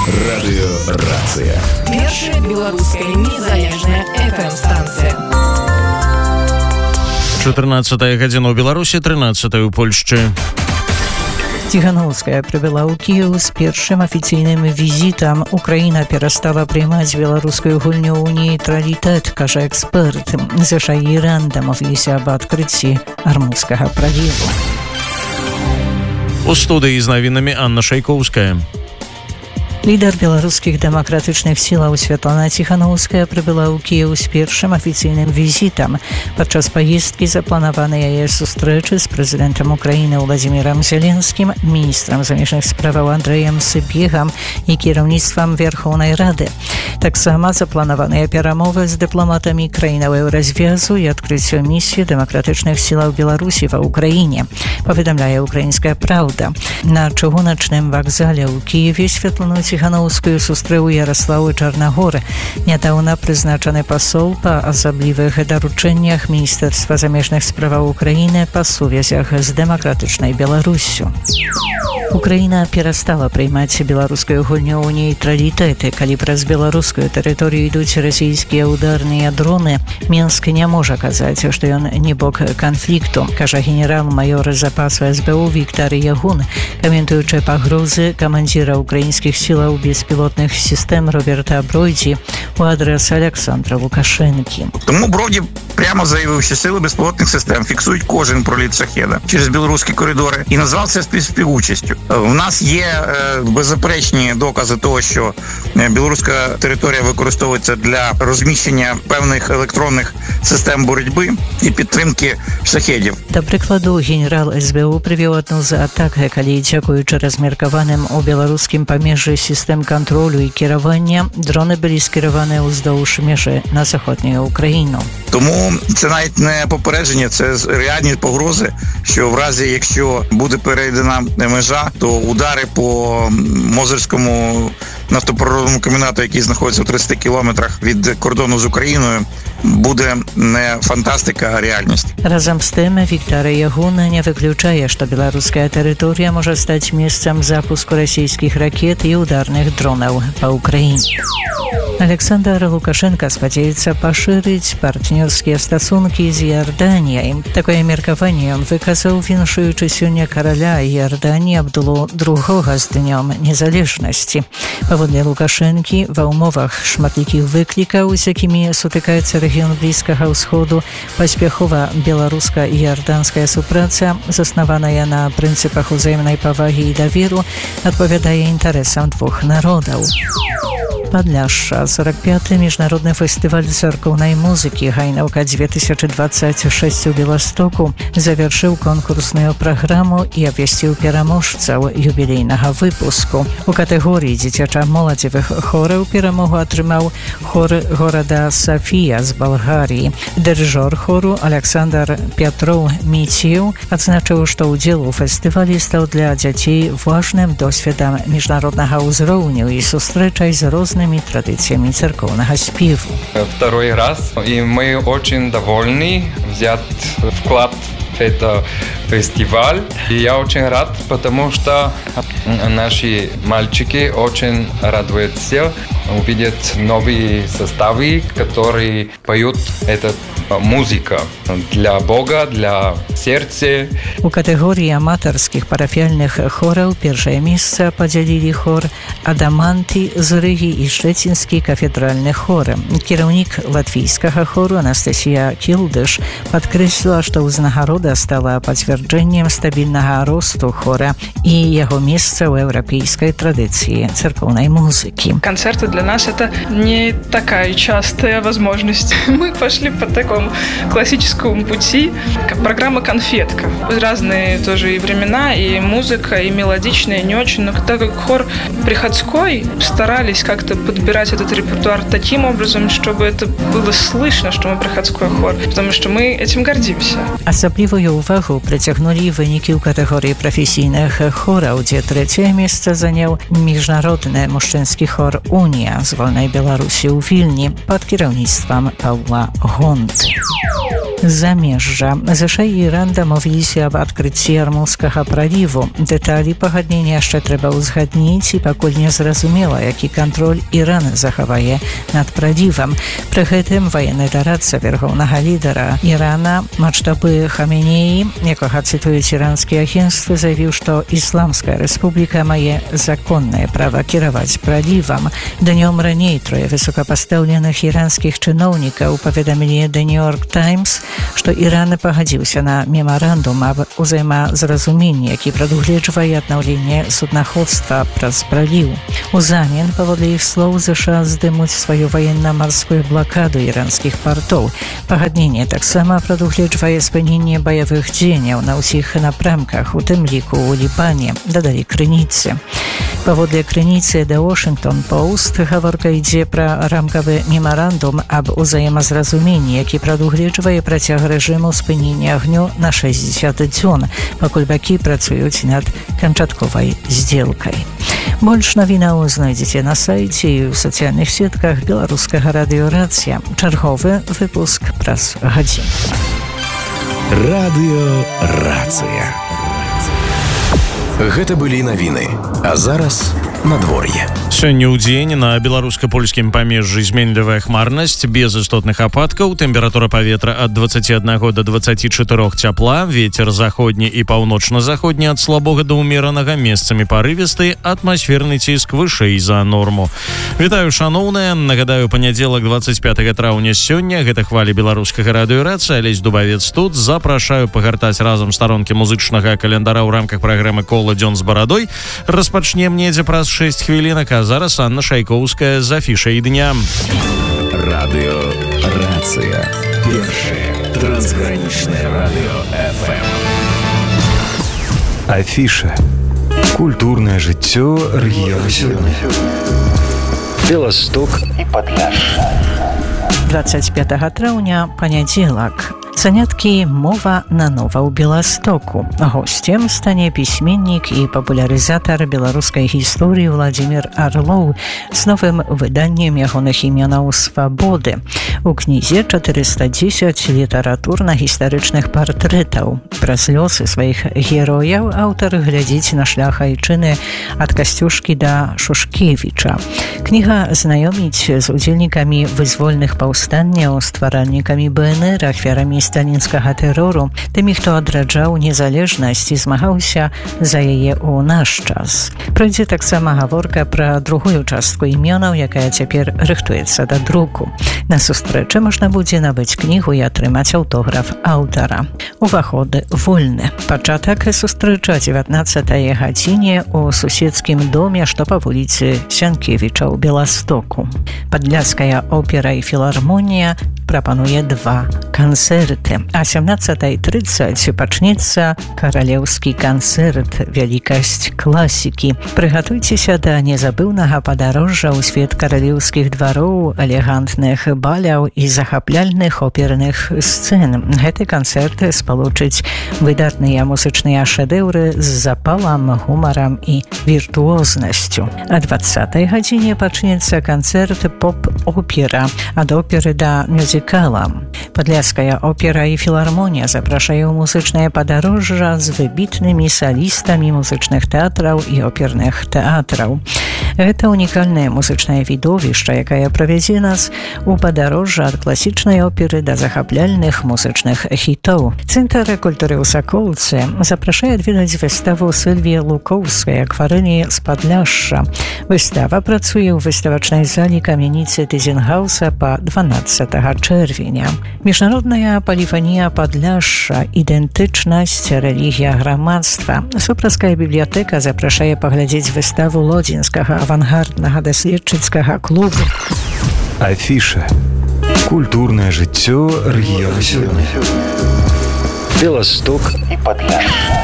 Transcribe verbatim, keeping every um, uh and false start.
Радыёрацыя. Першая беларуская незалежная эф эм-станцыя. чатырнаццатая гадзіна ў Беларусі, трынаццатая ў Польшчы. Ціхановская прыбыла ў Кіеў з першым афіцыйным візітам. Украіна перастала приймаць беларускую гульню ў нейтралітэт, кажа эксперт. ЗША і Іран дамовіліся аб адкрыцці Армузскага праліву. У студыі з навінамі Анна Шайкоўская. Лідар беларускіх дэмакратычных сілаў Святлана Ціхановская прыбыла ў Кіеў з першым афіцыйным візітам. Падчас паездкі запланаваны яе сустрэчы з прэзідэнтам Украіны Владзімірам Зеленскім, міністрам замежных справаў Андрэем Сыбегам і кіраўніцтвам Верхоўнай Рады. Таксама запланаваныя перамовы з дыпламатамі краінаў еўразвязу і адкрыццё місіі дэмакратычных сілаў Беларусі ва ўкраіне, паведамляе «Украінская праўда». На чыгуначным вакзале ў Кіеве Святлану Ціхановскую сустрэў Яраслаў Чарнагор, нядаўна прызначаны пасол па асаблівых даручэннях Міністэрства замежных справаў Украіны па сувязях з дэмакратычнай Беларуссю. Украіна перастала приймаць беларускую гульню ў нейтралітэты. Калі праз беларускую тэрыторыю ідуць расійскія ударныя дроны, Мінск не можа казаць, што ён не бок канфлікту, кажа генерал-маёр запасу эс бэ у Віктар Ягун, каментуючы пагрозы камандзіра украінскіх сілаў беспілотных сістэм Роберта Бройдзі у адрес Олександра Лукашенкі. Тому Броді прямо заявив, що сили безпілотних систем фіксують кожен проліт шахеда через білоруські коридори і назвав це співучастю. У нас є е, беззаперечні докази того, що білоруська територія використовується для розміщення певних електронних систем боротьби і підтримки шахедів. Да прикладу, генерал эс бэ у прывёў адну з атак, калі, дзякуючы размеркаваным у беларускім памежжы сістэм кантролю і кіравання, дрони былі скіраваны ўздоўж межы на заходнюю Україну. Тому це навіть не попередження, це реальні погрози, що в разі, якщо буде перейдена межа, то удари по Мозирському нафтопереробному комбінату, який знаходиться в тридцяти кілометрах від кордону з Україною, буде не фантастика, а реальність. Разом з тим, Віктор Ягун не виключає, що білоруська територія може стати місцем запуску російських ракет і ударних дронів по Україні. Александр Лукашенко спадзяецца пашырыць партнёрскія стасункі з Іорданіяй. Такое меркаванне ён выказаў, віншуючы сёння караля Іорданіі Абдулу другога з днём незалежнасці. Паводле Лукашэнкі, ва ўмовах шматлікіх выклікаў, з якімі сутыкаецца рэгіён Блізкага ўсходу, паспяхова беларуска-іорданская супраца, заснаваная на прынцыпах узаемнай павагі і даверу, адпавядае інтарэсам двух народаў. Падляшша. сорок пятый міжнародны фестываль царкоўнай музыкі «Гайнаўка две тысячи двадцать шесть» у Беластоку завяршыў конкурсную праграму і абвясціў пераможцаў юбілейнага выпуску. У катэгорыі дзіцяча-моладзевых хораў перамогу атрымаў хор горада Сафія з Балгаріі. Дырыжор хору Александр Пятроў Міцеў адзначыў, што ўдзел у фестывалі стаў для дзяцей важным досведам міжнароднага ўзроўню і сустрэчай з рознымі традициями церковного спеву. Второй раз, и мы очень довольны взять вклад в этот фестиваль. И я очень рад, потому что наши мальчики очень радуются увидеть новые составы, которые поют эту музыку для Бога, для сердца. У катэгорыі аматарскіх парафіяльных хораў першае месца падзялілі хор «Адаманты» з Рыгі і Шчэцінскі кафедральны хор. Кіраўнік латвійскага хору Анастасія Кілдыш падкрэсліла, што ўзнагарода стала пацвярджэннем стабільнага росту хора і яго месца ў еўрапейскай традыцыі церковной музыки. Концерты для нас это не такая частая возможность. Мы пошли по такому классическому пути, как программа «Конфетка». Разные тоже и времена, и музыка, и мелодичная, и не очень. Но так как хор приходской, старались как-то подбирать этот репертуар таким образом, чтобы это было слышно, что мы приходской хор, потому что мы этим гордимся. Асаблівую увагу прыцягнулі вынікі ў катэгорыі прафесійных хораў, дзе трэцяе месца заняў міжнародны мужчынскі хор «Унія» з вольнай Беларусі ў Вільні пад кіраўніцтвам Паўла Гонты. замежжа. ЗША і Іран дамовіліся аб адкрыцці Армузскага праліву. Дэталі пагаднення яшчэ трэба ўзгадніць, і пакуль не зразумела, які кантроль Іран захавае над пралівам. Пры гэтым ваенны дарадца вярхоўнага лідара Ірана Маджтабы Хаменеі, якога цытуюць іранскія агенцтвы, заявіў, што Ісламская рэспубліка мае законнае права кіраваць пралівам. Днём раней трое высокапастаўленых іранскіх чыноўнікаў паведамілі The New York Times, што Іран пагадзіўся на мемарандум аб узаемазразуменні, які прадугледжвае аднаўленне суднаходства праз праліў. Узамен, паводле іх слоў, ЗША здымуць сваю ваенна-марскую блакаду іранскіх партоў. Пагадненне таксама прадугледжвае спыненне баявых дзеянняў на ўсіх напрамках, у тым ліку ў Лібане, дадалі крыніцы. Паводле крыніцы The Washington Post гаворка ідзе пра рамкавы мемарандум аб узаемазразуменні, які прадугледжвае працяг рэжыму спынення агню на шэсцьдзесят дзён, пакуль бакі працуюць над канчатковай здзелкай. Больш навінаў знайдзеце на сайце і ў сацыяльных сетках беларускага радыёрацыя. Чарговы выпуск праз гадзіну. Радыёрацыя. Гэта былі навіны, а зараз надвор'е. Сёння ў дзень на беларуска-польскім памежжы зменлівая хмарнасць, без істотных ападкаў, тэмпература паветра ад дваццаці аднаго да дваццаці чатырох цяпла, вецер заходні і паўночна-заходні ад слабога да ўмеранага, месцамі парывісты, атмасферны ціск вышэй за норму. Вітаю, шаноўныя, нагадаю, панядзелак дваццаць пятага траўня сёння, гэта хвалі беларускага радыёрацыя, Алесь Дубавец тут, запрашаю пагартаць разам старонкі музычнага календара ў рамках праграмы «Кола дзён з барадой». Распачнем недзе праз шэсць хвілінак, а зараз Анна Шайкоўская з афішай дня. Радыёрацыя. Першае трансгранічнае радыё эф эм. Афіша. Культурнае жыццё рэгіёну сёння. Беласток і Падляшша. дваццаць пятага траўня, панядзелак. Заняткі «Мова нанова» ў Беластоку. Госцем стане пісьменнік і папулярызатар беларускай гісторыі Владзімір Арлоў з новым выданнем ягоных імёнаў «Свабоды». У кнізе чатырыста дзесяць літаратурна-гістарычных партрэтаў. Праз лёсы сваіх герояў аўтар глядзіць на шлях айчыны ад Касцюшкі да Шушкевіча. Кніга знаёміць з удзельнікамі вызвольных паўстанняў, стваральнікамі бэ эн эр, ахвярамі сталінскага тэрору, тымі, хто адраджаў незалежнасць і змагаўся за яе ў наш час. Пройдзе таксама гаворка пра другую частку імёнаў, якая цяпер рыхтуецца да друку. На сустрэчы можна будзе набыць кнігу і атрымаць аўтограф аўтара. Уваход вольны. Пачатак сустрэчы о дзевятнаццатай гадзіне ў суседскім доме, што па вуліцы Сянкевіча ў Беластоку. Падляшская опера і філармонія прапануе два канцэрты. А сямнаццатай трыццаць пачнецца каралеўскі канцэрт «Вялікасць класікі». Прыгатуйцеся да незабыўнага падарожжа ў свет каралеўскіх двароў, элегантных баляў і захапляльных оперных сцэн. Гэты канцэрт спалучыць выдатныя музычныя шэдэўры з запалам, гумарам і віртуознасцю. А дваццатай гадзіне пачнецца канцэрт поп-опера ад оперы да мюзікала. Падляшская опера і філармонія запрашае ў музычнае падарожжа з выбітнымі салістамі музычных тэатраў і оперных тэатраў. Гэта унікальнае музычнае відовішча, якае правядзе нас у падарожжа ад класічнай оперы да захапляльных музычных хітоў. Цэнтр культуры ў Саколцы запрашае адведаць выставу Сылвіі Лукоўскай «Акварэлі з Падляшша». Выстава працуе ў выставачнай залі камяніцы Тызенгаўса па дванаццатага чэрвеня. Міжнародная паліфанія Падляшша, ідэнтычнасць, рэлігія грамадства. Супрацкая бібліятэка запрашае паглядзець выставу лодзінскага авангарднага даследчыцкага клубу. Афіша. Культурнае жыццё рэгіёну сёння. Беласток і Падляшша.